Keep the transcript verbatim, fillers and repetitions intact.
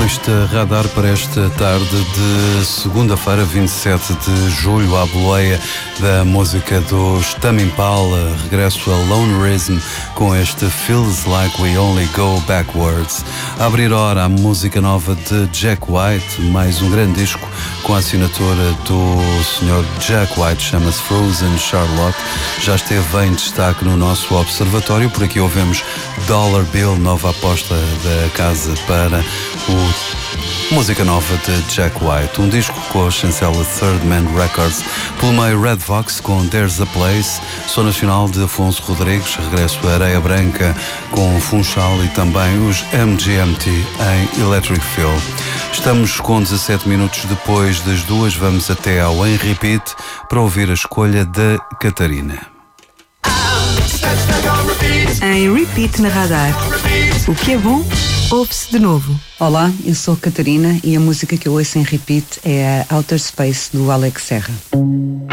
este radar para esta tarde de segunda-feira, vinte e sete de julho, à boleia da música dos Tame Impala, regresso a Lone Rhythm com este Feels Like We Only Go Backwards. A abrir hora a música nova de Jack White, mais um grande disco com a assinatura do senhor Jack White, chama-se Frozen Charlotte, já esteve em destaque no nosso observatório. Por aqui ouvemos Dollar Bill, nova aposta da casa para o música nova de Jack White, um disco com a chancela Third Man Records, pelo meio Red Fox com There's a Place, som nacional de Afonso Rodrigues, regresso a Areia Branca com Funchal e também os M G M T em Electric Feel. Estamos com dezassete minutos depois das duas, vamos até ao Em Repeat para ouvir a escolha da Catarina. Em Repeat na Radar. O que é bom, ouve-se de novo. Olá, eu sou a Catarina e a música que eu ouço em repeat é a Outer Space do Alex Serra.